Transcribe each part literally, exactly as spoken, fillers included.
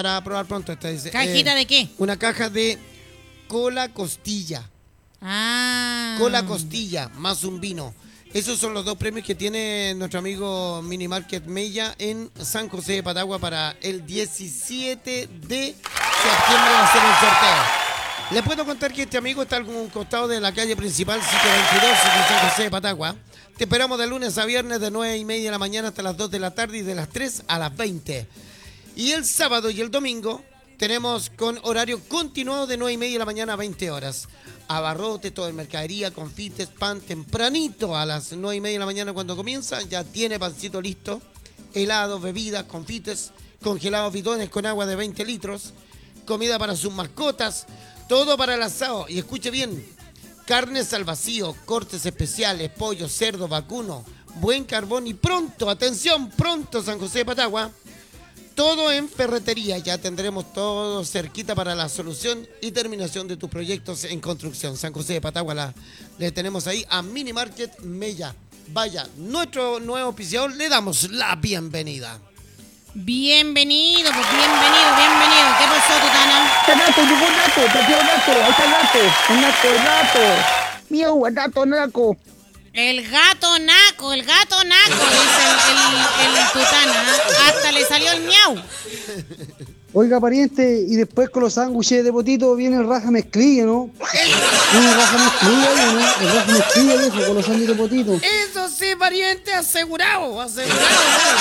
para probar pronto. Esta dice, ¿Cajita eh, de qué? Una caja de cola costilla. Ah. Cola costilla, más un vino. Esos son los dos premios que tiene nuestro amigo Mini Market Mella en San José de Patagua para el diecisiete de septiembre va a ser el sorteo. Les puedo contar que este amigo está a un costado de la calle principal, sitio veintidós, en San José de Patagua. Te esperamos de lunes a viernes de nueve y media de la mañana hasta las dos de la tarde y de las tres a las veinte. Y el sábado y el domingo tenemos con horario continuado de nueve y media de la mañana a veinte horas. Abarrote, todo en mercadería, confites, pan, tempranito a las nueve y media de la mañana cuando comienza. Ya tiene pancito listo, helados, bebidas, confites, congelados bidones con agua de veinte litros, comida para sus mascotas, todo para el asado. Y escuche bien, carnes al vacío, cortes especiales, pollo, cerdo, vacuno, buen carbón y pronto, atención, pronto San José de Patagua. Todo en ferretería, ya tendremos todo cerquita para la solución y terminación de tus proyectos en construcción. San José de Patagua, la, le tenemos ahí a Mini Market Mella. Vaya, nuestro nuevo auspiciador, le damos la bienvenida. Bienvenido, pues bienvenido, bienvenido. ¿Qué pasó, Tutana? Está Nato, llegó Nato, trajo Nato, ahí está Nato, el Nato, el Nato. Miau, el Nato, Naco. El gato naco, el gato naco, dice el, el, el Tutana. Hasta le salió el miau. Oiga, pariente, y después con los sándwiches de potito viene el raja mezclilla, ¿no? Viene el raja mezclilla, ¿no? El raja mezclilla, viejo, con los sándwiches de potito. Eso sí, pariente, asegurado, asegurado.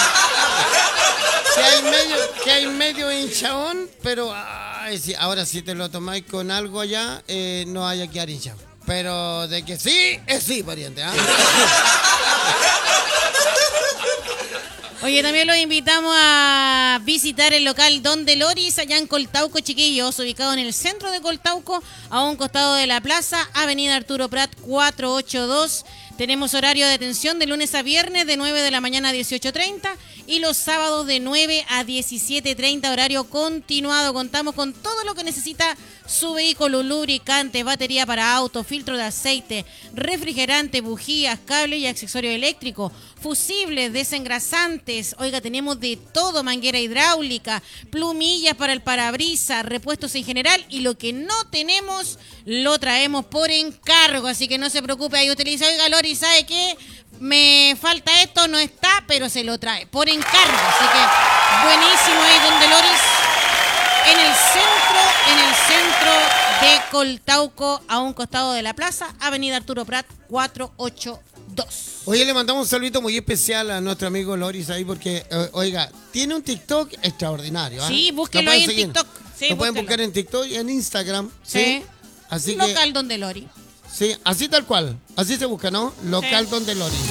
Que hay medio, que hay medio hinchaón, pero ay, sí, ahora si te lo tomáis con algo allá, eh, no haya que quedar hinchado. Pero de que sí, es sí, pariente. ¿eh? Oye, también los invitamos a visitar el local Don de Loris, allá en Coltauco, chiquillos, ubicado en el centro de Coltauco, a un costado de la plaza, avenida Arturo Prat cuatrocientos ochenta y dos. Tenemos horario de atención de lunes a viernes de nueve de la mañana a dieciocho treinta y los sábados de nueve a diecisiete treinta, horario continuado. Contamos con todo lo que necesita su vehículo: lubricante, batería para auto, filtro de aceite, refrigerante, bujías, cables y accesorios eléctricos, fusibles, desengrasantes. Oiga, tenemos de todo: manguera hidráulica, plumillas para el parabrisas, repuestos en general, y lo que no tenemos lo traemos por encargo, así que no se preocupe, ahí utiliza. Oiga, Lori, ¿sabe qué? Me falta esto, no está, pero se lo trae por encargo, así que buenísimo ahí Don de Loris, en el centro, en el centro de Coltauco, a un costado de la plaza, avenida Arturo Prat cuatrocientos ochenta y dos. Oye, le mandamos un saludito muy especial a nuestro amigo Loris ahí porque, eh, oiga, tiene un TikTok extraordinario. ¿eh? Sí, búsquelo Lo ahí en pueden seguir. TikTok. Sí, lo pueden búsquelo. buscar en TikTok y en Instagram. Sí. Sí. Así Local que, Don de Lori. sí, así tal cual. Así se busca, ¿no? Local Sí. Don de Loris.